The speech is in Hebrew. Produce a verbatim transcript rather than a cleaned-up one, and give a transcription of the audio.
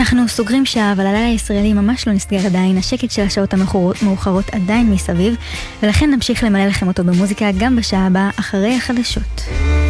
אנחנו סוגרים שעה, אבל הלילה הישראלי ממש לא נסגר עדיין. השקט של השעות המאוחרות עדיין מסביב, ולכן נמשיך למלא לכם אותו במוזיקה גם בשעה הבאה אחרי החדשות.